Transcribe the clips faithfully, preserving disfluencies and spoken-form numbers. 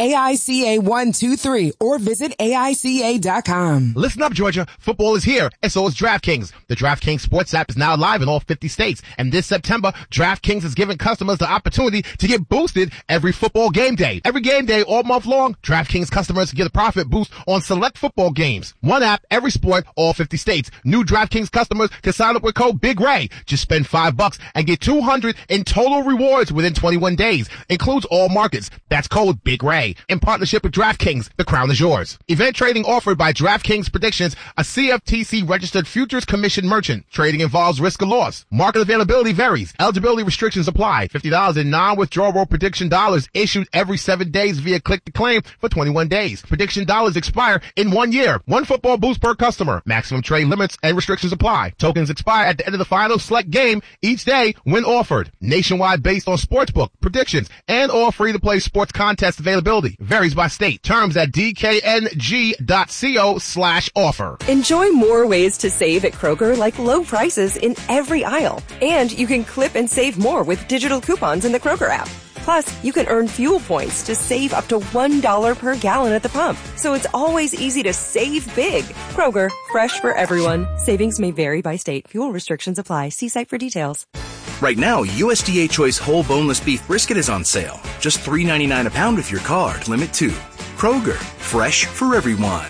A I C A one two three or visit A I C A dot com. Listen up, Georgia. Football is here, and so is DraftKings. The DraftKings Sports app is now live in all fifty states, and this September, DraftKings is giving customers the opportunity to get boosted every football game day. Every game day all month long, DraftKings customers get a profit boost on select football games. One app, every sport, all fifty states. New DraftKings customers can sign up with code Big Ray. Just spend five bucks and get two hundred in total rewards within twenty-one days. Includes all markets. That's code Big Ray. In partnership with DraftKings, the crown is yours. Event trading offered by DraftKings Predictions, a C F T C registered futures commission merchant. Trading involves risk of loss. Market availability varies. Eligibility restrictions apply. fifty dollars in non-withdrawable prediction dollars issued every seven days via click to claim for twenty-one days. Prediction dollars expire in one year. One football boost per customer. Maximum trade limits and restrictions apply. Tokens expire at the end of the final select game each day when offered. Nationwide based on sportsbook, predictions, and all free-to-play sports contest availability. Varies by state. Terms at d k n g dot co slash offer. Enjoy more ways to save at Kroger, like low prices in every aisle. And you can clip and save more with digital coupons in the Kroger app. Plus, you can earn fuel points to save up to one dollar per gallon at the pump. So it's always easy to save big. Kroger, fresh for everyone. Savings may vary by state. Fuel restrictions apply. See site for details. Right now, U S D A Choice whole boneless beef brisket is on sale. Just three ninety-nine a pound with your card. Limit two. Kroger, fresh for everyone.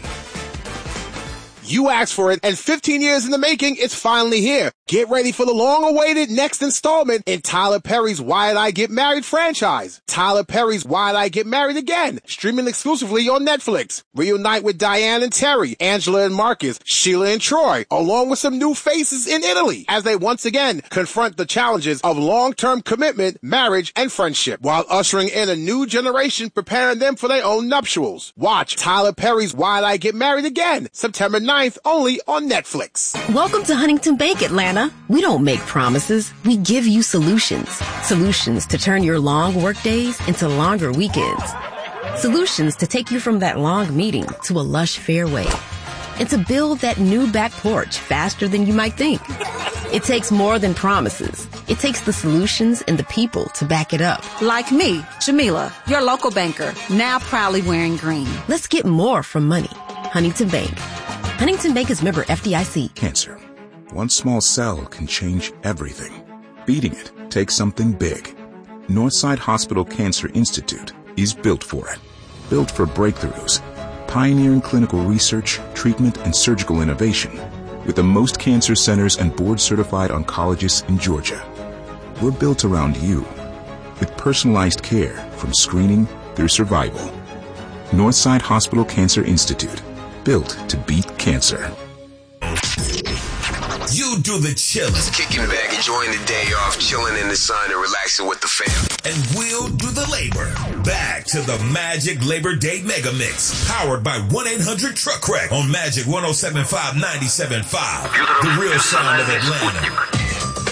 You asked for it, and fifteen years in the making, it's finally here. Get ready for the long-awaited next installment in Tyler Perry's Why Did I Get Married franchise. Tyler Perry's Why Did I Get Married Again, streaming exclusively on Netflix. Reunite with Diane and Terry, Angela and Marcus, Sheila and Troy, along with some new faces in Italy, as they once again confront the challenges of long-term commitment, marriage, and friendship, while ushering in a new generation preparing them for their own nuptials. Watch Tyler Perry's Why Did I Get Married Again, September ninth, only on Netflix. Welcome to Huntington Bank, Atlanta. We don't make promises. We give you solutions. Solutions to turn your long work days into longer weekends. Solutions to take you from that long meeting to a lush fairway. And to build that new back porch faster than you might think. It takes more than promises. It takes the solutions and the people to back it up. Like me, Jamila, your local banker, now proudly wearing green. Let's get more from money. Huntington Bank. Huntington Bank is member F D I C. Cancer. One small cell can change everything. Beating it takes something big. Northside Hospital Cancer Institute is built for it. Built for breakthroughs. Pioneering clinical research, treatment, and surgical innovation. With the most cancer centers and board-certified oncologists in Georgia. We're built around you. With personalized care from screening through survival. Northside Hospital Cancer Institute. Built to beat cancer. You do the chillin'. Just kicking back, enjoying the day off, chilling in the sun and relaxing with the fam. And we'll do the labor. Back to the Magic Labor Day Mega Mix. Powered by one eight hundred Truck Wreck on Magic one oh seven point five, ninety-seven point five. The real sound of Atlanta.